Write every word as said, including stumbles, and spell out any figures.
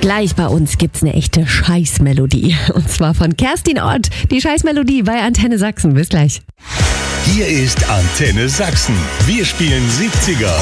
Gleich bei uns gibt's eine echte Scheißmelodie. Und zwar von Kerstin Ott. Die Scheißmelodie bei Antenne Sachsen. Bis gleich. Hier ist Antenne Sachsen. Wir spielen siebziger,